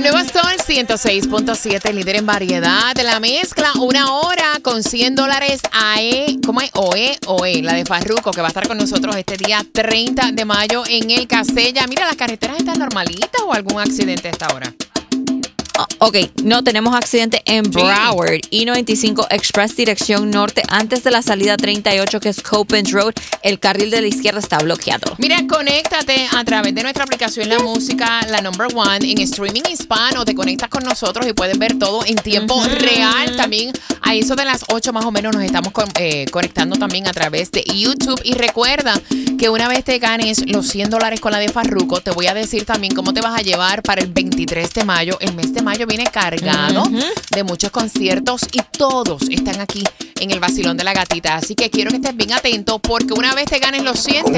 Nuevo Sol 106.7, líder en variedad. La mezcla, una hora con $100 AE, ¿cómo es? OE, la de Farruko, que va a estar con nosotros este día 30 de mayo en el Casella. Mira, ¿las carreteras están normalitas o algún accidente a esta hora? Ok, no tenemos accidente en Broward. I-95 Express dirección norte antes de la salida 38 que es Copens Road. El carril de la izquierda está bloqueado. Mira, conéctate a través de nuestra aplicación La Música, la number one, en streaming hispano. Te conectas con nosotros y puedes ver todo en tiempo real. También a eso de las 8 más o menos nos estamos conectando también a través de YouTube. Y recuerda que una vez te ganes los $100 con la de Farruko, te voy a decir también cómo te vas a llevar para el 23 de mayo. El mes de mayo viene cargado de muchos conciertos y todos están aquí en el Vacilón de la Gatita. Así que quiero que estés bien atento porque una vez te ganes los 100